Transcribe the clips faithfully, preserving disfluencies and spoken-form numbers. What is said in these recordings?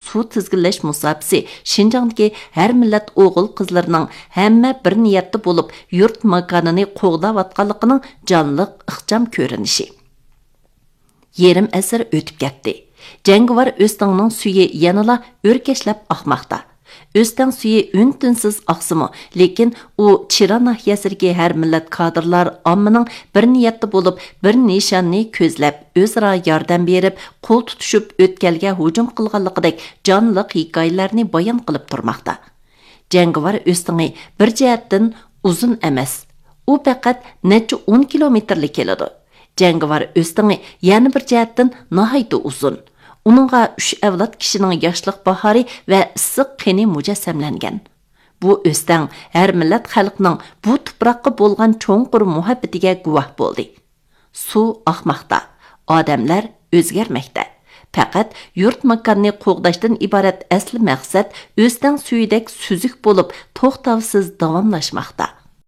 su tizginlash musabisi Şinjandagi har millat o'g'il qizlarining hamma bir niyatda bo'lib, yurt makonini qo'g'dayotganligining jonliq ixcham ko'rinishi. Yerim asr o'tib ketdi. Jangovar O'stangning suyi yanala o'rkashlab oqmoqda. O'stang suyi un-tinsiz oqsimi, lekin u Chira nahiyasidagi har millat kadrlar ommaning bir niyatda bo'lib, bir nishonni ko'zlab, o'zaro yordam berib, qo'l tutishib o'tkalga hujum qilganligidek jonliq hikoyalarni bayon qilib turmoqda. Jangovar O'stangi bir jihatdan uzun emas. U faqat necha o'n kilometrlik keladi. Jangovar O'stangi yana bir jihatdan nihoyat uzun. Uningga uch avlod kishining yoshlik bahori va issiq qini mujassamlangan. Bu O'stang har millat xalqining bu tuproqqa bo'lgan cho'nqur muhabbatiga guvoh bo'ldi. Suv oqmoqda, odamlar o'zgarmoqda. Faqat yurt makonni qo'g'dashdan iborat asli maqsad O'stang suyidek suzuk bo'lib, to'xtovsiz davomlashmoqda.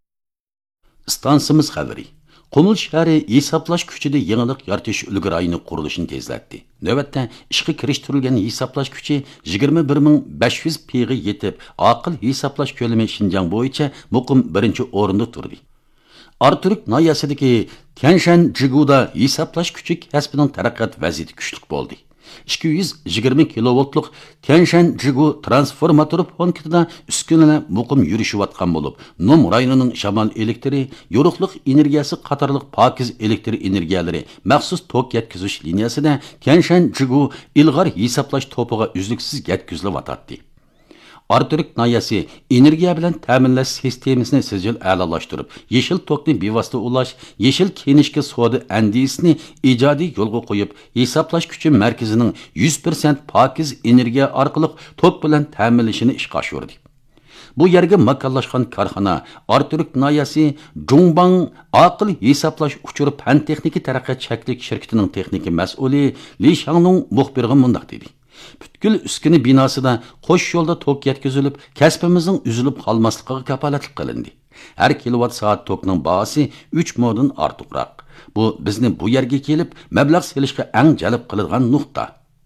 Stansimiz xabari. Qumul shahri hisoblash kuchida yangilik yaratish ulgurayini qurilishini tezlatdi. Navbatda ishga kirishtirilgan hisoblash kuchi yigirma bir ming besh yuz pga yetib, aql hisoblash ko'lami Xinjiang bo'yicha muqim birinchi o'rinda turdi. Arturik noyasidagi Kanshan Jiguda hisoblash kuchi kasbining taraqqiyot vaziyati kuchli bo'ldi. ikki yuz yigirma kilovoltlik Kanshan Jigu transformator punktida uskunalar muqim yurishayotgan bo'lib, Nom rayonining shamol elektri, yo'riqlik energiyasi qatorliq pokiz elektr energiyalari maxsus tok yetkazish liniyasida Kanshan Jigu ilg'or hisoblash to'piga uzluksiz yetkazilayotdi. Arturik noyasi energiya bilan ta'minlash sistemasini sijil a'lolashtirib, yeshil tokni bevosita ulash, yeshil kenishga soda andisini ijodiy yo'lga qo'yib, hisoblash kuchi markazining yuz foiz pokiz energiya orqali tok bilan ta'minlashini ishga oshirdi. Bu yerga makonlashgan korxona Arturik noyasi Jungbang aql hisoblash uchuri fan texnika taraqqiyot shaklik shirkatining texnika mas'uli Li Shangning muxbiriga mundaq dedi. Butkul uskuni binosida qo'sh yo'lda tok yetkazilib, kasbimizning uzilib qolmasligiga kafolatlik qilindi. Har kilovatt soat tokning bahosi uch moddan ortiqroq. Bu bizni bu yerga kelib, mablag' selishga eng jalb qiladigan nuqta.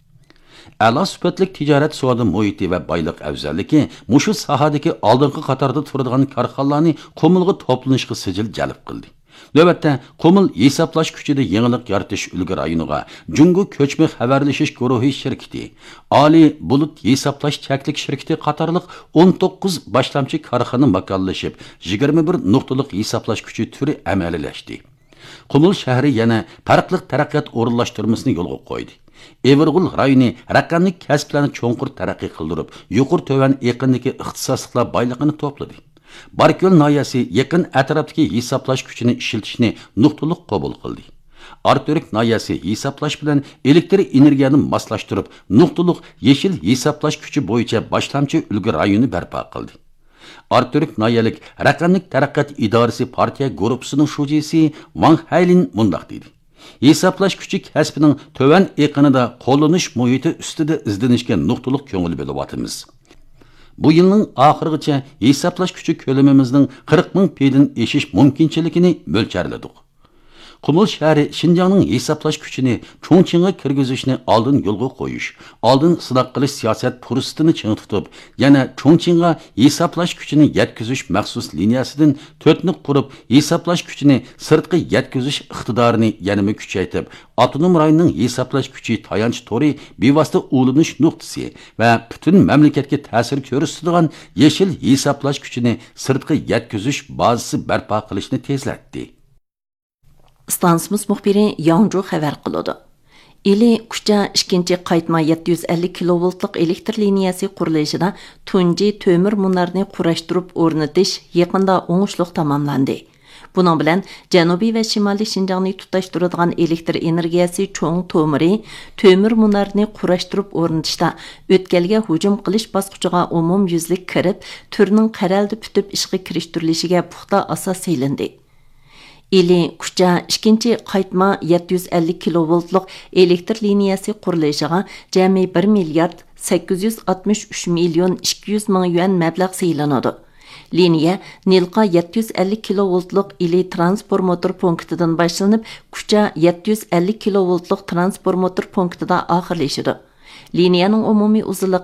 A'lo sifatli tijorat savdo muhiti va boylik afzalligi mushu sohadagi oldingi qatorda turadigan korxonalarni Qumulga to'planishga sijil jalb qildi. Növbətdə Qumul hisoblash kuchida yangilik yaratish ulgu rayoniga Jungo ko'chma xabarlashish guruhi shirkati, Ali bulut hisoblash chaklik shirkati qatorliq o'n to'qqiz boshlamchi korxona makonlashib, yigirma bir nuqtalik hisoblash kuchi turi amaliyalashdi. Qumul shahri yana farqli taraqqiyot o'rinlashtirmasini yo'lga qo'ydi. Evergul rayoni raqamlik kasblarni cho'nqur taraqqiy qildirib, yuqur tovan eqindagi ixtisosliklar boyligini to'pladi. Barkol noyasi yaqin atrofdagi hisoblash kuchini ishlatishni nuqtaliq qabul qildi. Arturik noyasi hisoblash bilan elektr energiyani moslashtirib, nuqtaliq yeshil hisoblash kuchi bo'yicha boshlamchi ulgu rayoni barpo qildi. Arturik noyalik raqamlik taraqqiyot idorasi partiya guruhisining shujisi Wang Hailin mundaq dedi. Hisoblash kuchi kasbining tovan eqinida qo'llanish muhiti ustida izlanishga nuqtaliq ko'ngil bo'lyapmiz. Bu yılning oxirigacha hisoblash kuchi ko'lamimizning qirq ming pedin eshish mumkinchiligini mo'lcharladik. Qumul shahri Xinjiangning hisoblash kuchini Chongqingga kirgizishni oldin yo'lga qo'yish, oldin sinoq qilish siyosat fursatini ching tutib, yana Chongqingga hisoblash kuchini yetkazish maxsus liniyasidan to'rtni qurib, hisoblash kuchini sirtqi yetkazish iqtidorini yanada kuchaytirib, Avtonom rayonning hisoblash kuchi tayanch to'ri bevosita ulanish nuqtasi va butun mamlakatga ta'sir ko'rsatadigan yeshil hisoblash kuchini sirtqi yetkazish bazasi barpo qilishni tezlatdi. Stansimiz muxbiri Yangju xabar qiladi. Ili Kucha ikkinchi qaytma yetti yuz ellik kilovoltlik elektr liniyasi qurilishida tunji to'mir munarni qurashtirib o'rnatish yaqinda o'ngishliq tamomlandi. Bunun bilan Janubiy va Shimoliy Xinjiangni tutashtiradigan elektr energiyasi cho'ng to'miri to'mir munarni qurashtirib o'rnatishda o'tkalga hujum qilish bosqichiga umum yuzlik kirib, turning qaraldi putib ishga kirishtirilishiga puxta asos selindi. Ili Kucha ikkinchi qaytma yetti yuz ellik kilovoltlik elektr liniyasi qurilishiga jami bir milliard sakkiz yuz oltmish uch million ikki yuz ming yuan mablag' saylanadi. Liniya Nilqa yetti yuz ellik kilovoltlik ili transformator punktidan boshlanib, Kucha yetti yuz ellik kilovoltlik transformator punktida oxirlashadi. Liniyaning umumiy uzunligi